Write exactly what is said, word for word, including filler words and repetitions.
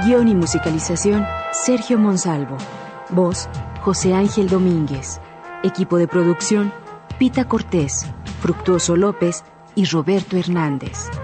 Guión y musicalización, Sergio Monsalvo. Voz, José Ángel Domínguez. Equipo de producción, Pita Cortés, Fructuoso López y Roberto Hernández.